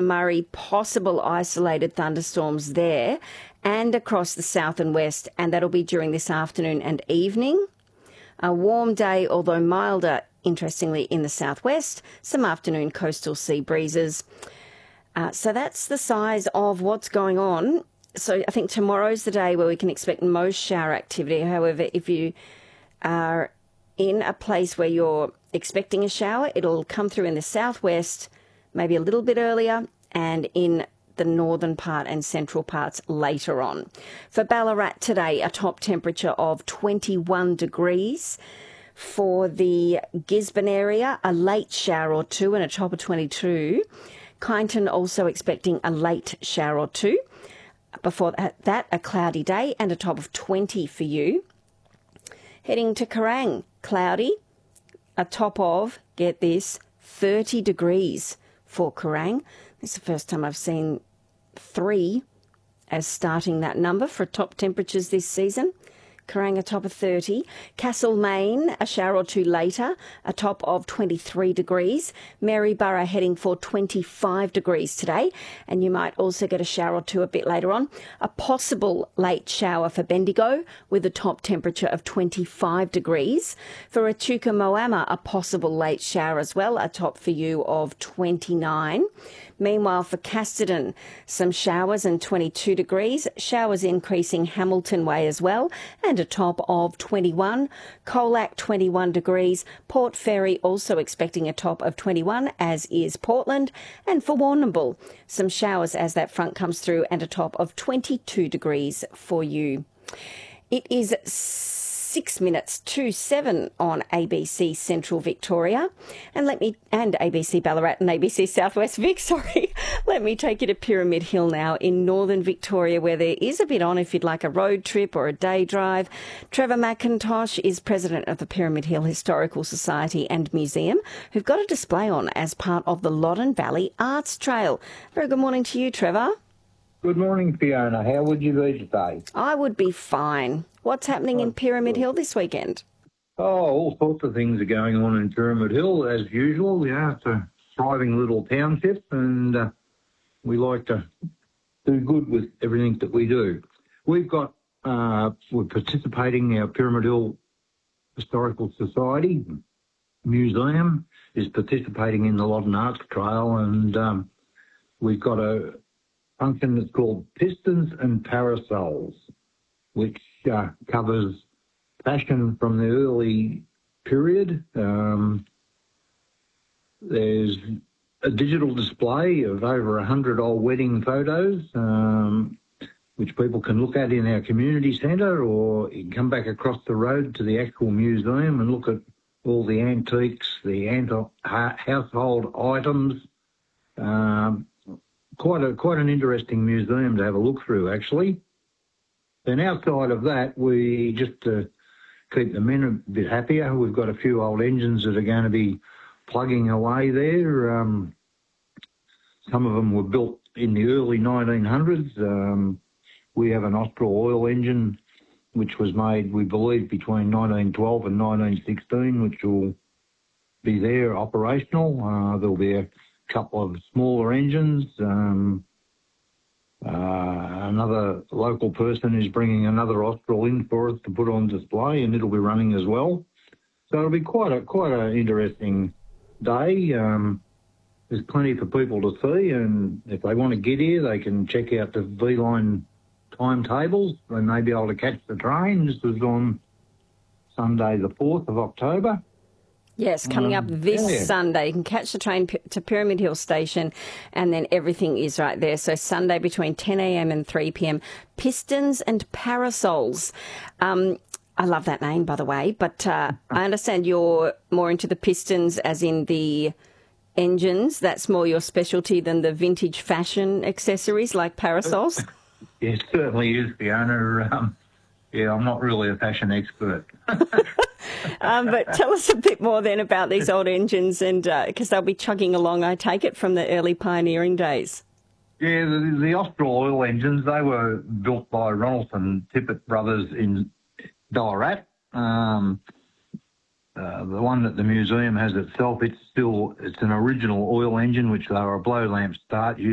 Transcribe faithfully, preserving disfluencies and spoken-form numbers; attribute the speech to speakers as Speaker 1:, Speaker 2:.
Speaker 1: Murray, possible isolated thunderstorms there and across the south and west, and that'll be during this afternoon and evening. A warm day, although milder, interestingly, in the southwest. Some afternoon coastal sea breezes. Uh, so that's the size of what's going on. So I think tomorrow's the day where we can expect most shower activity. However, if you are in a place where you're expecting a shower, it'll come through in the southwest, maybe a little bit earlier, and in the northern part and central parts later on. For Ballarat today, a top temperature of twenty-one degrees. For the Gisborne area, a late shower or two and a top of twenty-two. Kyneton also expecting a late shower or two. Before that, a cloudy day and a top of twenty for you. Heading to Kerrang, cloudy, a top of, get this, thirty degrees for Kerrang. This is the first time I've seen three as starting that number for top temperatures this season. Kerrang a top of thirty. Castlemaine, a shower or two later, a top of twenty-three degrees. Maryborough heading for twenty-five degrees today, and you might also get a shower or two a bit later on. A possible late shower for Bendigo with a top temperature of twenty-five degrees. For Echuca Moama, a possible late shower as well, a top for you of twenty-nine. Meanwhile, for Casterton, some showers and twenty-two degrees. Showers increasing Hamilton Way as well, and a top of twenty-one. Colac, twenty-one degrees. Port Fairy also expecting a top of twenty-one, as is Portland. And for Warrnambool, some showers as that front comes through and a top of twenty-two degrees for you. It is six minutes to seven on A B C Central Victoria. And let me, and A B C Ballarat and A B C Southwest Vic, sorry. Let me take you to Pyramid Hill now in northern Victoria, where there is a bit on if you'd like a road trip or a day drive. Trevor McIntosh is president of the Pyramid Hill Historical Society and Museum, who've got a display on as part of the Loddon Valley Arts Trail. Very good morning to you, Trevor.
Speaker 2: Good morning, Fiona. How would you be today?
Speaker 1: I would be fine. What's happening in Pyramid Hill this weekend?
Speaker 2: Oh, all sorts of things are going on in Pyramid Hill, as usual. Yeah, it's a thriving little township, and uh, we like to do good with everything that we do. We've got, uh, we're participating, our Pyramid Hill Historical Society Museum is participating in the Loddon Arts Trail, and um, we've got a function that's called Pistons and Parasols, which uh, covers fashion from the early period. Um, there's a digital display of over one hundred old wedding photos, um, which people can look at in our community centre, or you can come back across the road to the actual museum and look at all the antiques, the ant- household items. Um, quite a quite an interesting museum to have a look through, actually. And outside of that, we just to keep the men a bit happier, we've got a few old engines that are going to be plugging away there. Um, some of them were built in the early nineteen hundreds. Um, we have an Austral oil engine which was made, we believe, between nineteen twelve and nineteen sixteen, which will be there operational. Uh, there'll be a couple of smaller engines. Um, uh, another local person is bringing another Austral in for us to put on display, and it'll be running as well. So it'll be quite a quite an interesting day. Um, there's plenty for people to see, and if they want to get here, they can check out the V-Line timetables. They may be able to catch the train. This was on Sunday the fourth of October.
Speaker 1: Yes, coming up this
Speaker 2: yeah.
Speaker 1: Sunday. You can catch the train p- to Pyramid Hill Station, and then everything is right there. So Sunday between ten a.m. and three p.m. Pistons and Parasols. Um, I love that name, by the way, but uh, I understand you're more into the pistons as in the engines. That's more your specialty than the vintage fashion accessories like parasols?
Speaker 2: It certainly is, Fiona. Um, yeah, I'm not really a fashion expert.
Speaker 1: um, but tell us a bit more then about these old engines, and because uh, they'll be chugging along, I take it, from the early pioneering days.
Speaker 2: Yeah, the, the Austral oil engines, they were built by Ronaldson Tippett Brothers in Ballarat. Um, uh, the one that the museum has itself, it's still, it's an original oil engine, which they were a blow lamp start using